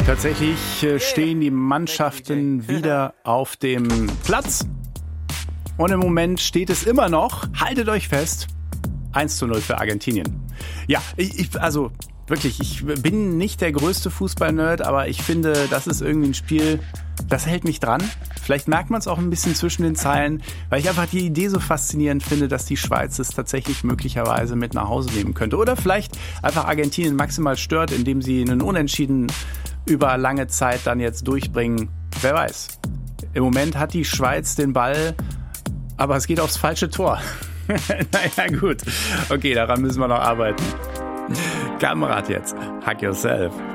Tatsächlich stehen die Mannschaften wieder auf dem Platz. Und im Moment steht es immer noch, haltet euch fest, 1:0 für Argentinien. Ja, ich bin nicht der größte Fußball-Nerd, aber ich finde, das ist irgendwie ein Spiel, das hält mich dran. Vielleicht merkt man es auch ein bisschen zwischen den Zeilen, weil ich einfach die Idee so faszinierend finde, dass die Schweiz es tatsächlich möglicherweise mit nach Hause nehmen könnte. Oder vielleicht einfach Argentinien maximal stört, indem sie einen Unentschieden über lange Zeit dann jetzt durchbringen. Wer weiß. Im Moment hat die Schweiz den Ball, aber es geht aufs falsche Tor. Naja, gut. Okay, daran müssen wir noch arbeiten. Kamerad jetzt. Hack yourself.